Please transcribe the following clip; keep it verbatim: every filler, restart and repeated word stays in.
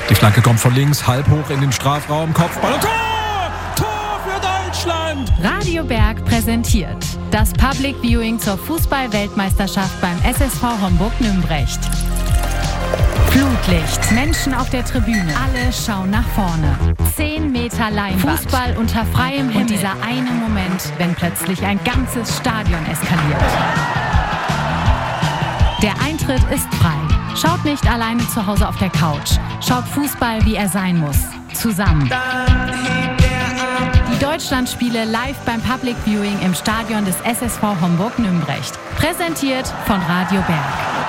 Die Flanke kommt von links, halb hoch in den Strafraum, Kopfball und Tor! Tor für Deutschland! Radio Berg präsentiert das Public Viewing zur Fußball-Weltmeisterschaft beim S S V Homburg-Nümbrecht. Flutlicht, Menschen auf der Tribüne, alle schauen nach vorne. Zehn Meter Leinwand, Fußball unter freiem Himmel. Und dieser eine Moment, wenn plötzlich ein ganzes Stadion eskaliert. Der Eintritt ist frei. Schaut nicht alleine zu Hause auf der Couch. Schaut Fußball, wie er sein muss. Zusammen. Die Deutschlandspiele live beim Public Viewing im Stadion des S S V Homburg-Nümbrecht. Präsentiert von Radio Berg.